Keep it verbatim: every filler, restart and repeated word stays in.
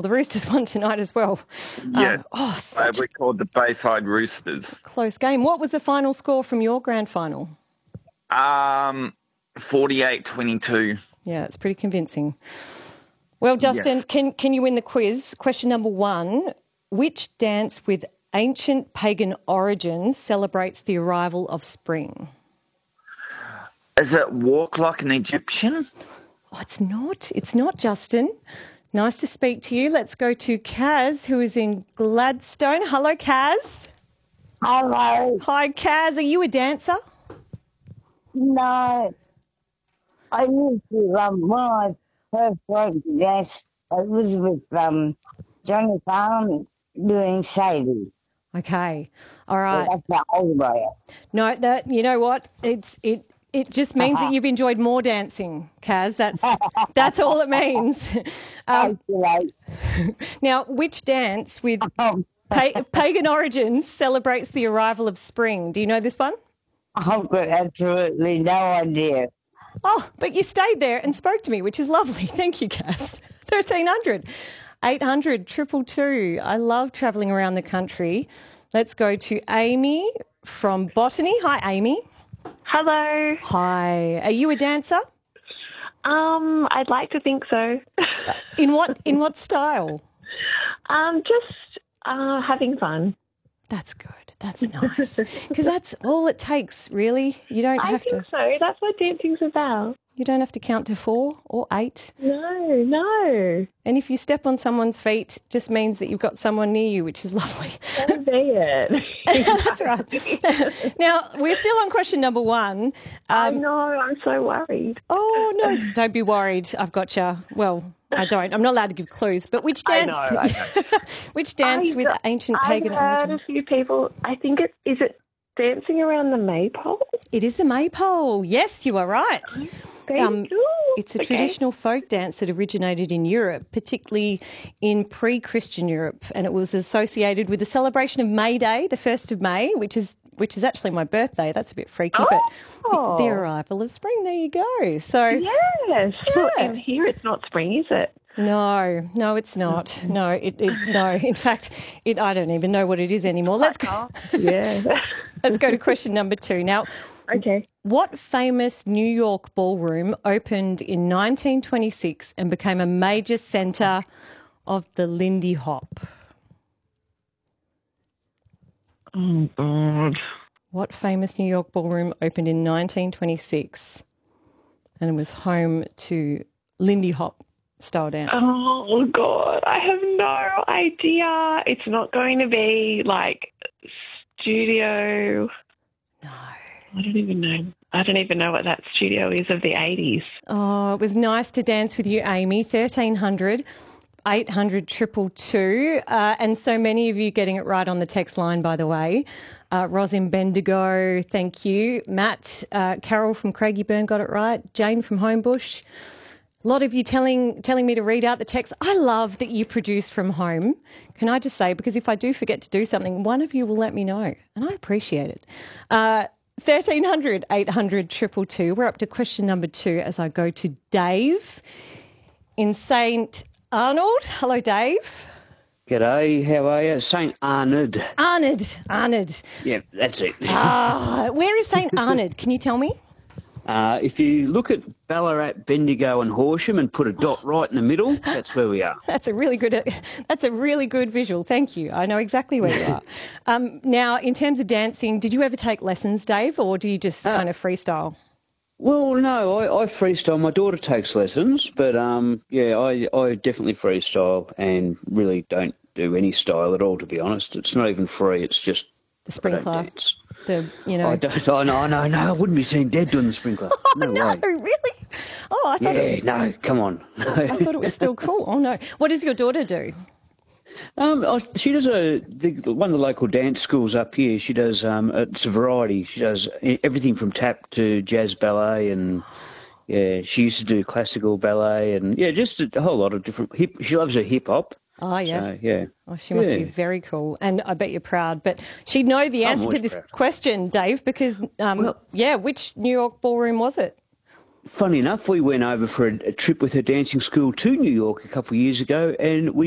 Well, the Roosters won tonight as well. Yeah. Um, oh, Uh, such we're called the Bayside Roosters. a close game. What was the final score from your grand final? Um, forty-eight twenty-two. Yeah, it's pretty convincing. Well, Justin, Yes. can can you win the quiz? Question number one. Which dance with ancient pagan origins celebrates the arrival of spring? Is it Walk Like an Egyptian? Oh, it's not. It's not, Justin. Nice to speak to you. Let's go to Kaz, who is in Gladstone. Hello, Kaz. Hello. Hi, Kaz. Are you a dancer? No, I used to, um, when I first went to dance, I was with um, Johnny Farm doing Sadie. Okay. All right. That's the old way. No, that you know what? It's it it just means that you've enjoyed more dancing, Kaz. That's that's all it means. Um, Like, now, which dance with um, pa- pagan origins celebrates the arrival of spring? Do you know this one? I've got absolutely no idea. Oh, but you stayed there and spoke to me, which is lovely. Thank you, Cass. thirteen hundred, eight hundred, two two two. I love travelling around the country. Let's go to Amy from Botany. Hi, Amy. Hello. Hi. Are you a dancer? Um, I'd like to think so. In what in what style? um, just uh, having fun. That's good. That's nice. Because that's all it takes, really. You don't I have think to. so. That's what dancing's about. You don't have to count to four or eight. No, no. And if you step on someone's feet, it just means that you've got someone near you, which is lovely. That'll be it. That's right. Now, we're still on question number one. I Um, know. I'm so worried. oh, no, don't be worried. I've got you. Well, I don't. I'm not allowed to give clues. But which I dance? know, I know. Which dance I- with ancient pagan I've heard origins? a few people. I think it is it dancing around the maypole. It is the maypole. Yes, you are right. Thank Um, you. It's a Okay. traditional folk dance that originated in Europe, particularly in pre-Christian Europe, and it was associated with the celebration of May Day, the first of May, which is which is actually my birthday. That's a bit freaky, but Oh. the, the arrival of spring. There you go. So Yes. Well, Yeah. and here it's not spring, is it? no, no, it's not. No, it, it no. In fact, it I don't even know what it is anymore. Let's go. Yeah. Let's go to question number two now. Okay. What famous New York ballroom opened in nineteen twenty-six and became a major centre of the Lindy Hop? Oh, God. What famous New York ballroom opened in nineteen twenty-six and was home to Lindy Hop style dance? Oh, God. I have no idea. It's not going to be like studio. No. I don't even know. I don't even know what that studio is of the eighties. Oh, it was nice to dance with you, Amy. thirteen hundred, eight hundred, two two two. Uh, and so many of you getting it right on the text line, by the way. Uh, Rosin Bendigo, thank you. Matt, uh, Carol from Craigieburn got it right. Jane from Homebush. A lot of you telling telling me to read out the text. I love that you produce from home. Can I just say, because if I do forget to do something, one of you will let me know, and I appreciate it. Uh, thirteen hundred, eight hundred, two two two. We're up to question number two as I go to Dave in Saint Arnold. Hello, Dave. G'day, how are you? Saint Arnold. Arnold, Arnold. Yeah, that's it. Ah, where is Saint Arnold? Can you tell me? Uh, if you look at Ballarat, Bendigo and Horsham and put a dot right in the middle, that's where we are. That's a really good. That's a really good visual. Thank you. I know exactly where you are. Um, now, in terms of dancing, did you ever take lessons, Dave, or do you just Uh, kind of freestyle? Well, no, I, I freestyle. My daughter takes lessons, but um, yeah, I, I definitely freestyle and really don't do any style at all, to be honest. It's not even free. It's just The I sprinkler, don't dance. the you know. I don't. I know. No, no, I wouldn't be seen dead doing the sprinkler. No, no, way. really? Oh, I thought Yeah, it, no, come on. I thought it was still cool. Oh no, what does your daughter do? Um, I- she does a the, one of the local dance schools up here. She does um, it's a variety. She does e- everything from tap to jazz ballet, and yeah, she used to do classical ballet, and yeah, just a, a whole lot of different. Hip, she loves her hip hop. Oh yeah. So, yeah. Oh, she must be Yeah. very cool, and I bet you're proud. But she'd know the I'm answer to always this proud. question, Dave, because um, Well- yeah, which New York ballroom was it? Funny enough, we went over for a, a trip with her dancing school to New York a couple of years ago, and we